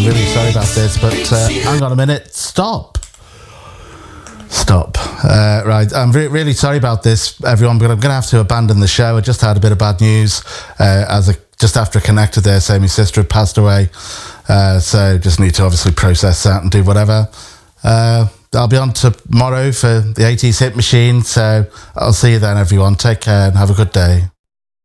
really sorry about this, but hang on a minute. Stop. Right, I'm really sorry about this, everyone, but I'm going to have to abandon the show. I just had a bit of bad news just after I connected there, saying my sister had passed away. So just need to obviously process that and do whatever. I'll be on tomorrow for the 80s Hit Machine, so I'll see you then, everyone. Take care and have a good day.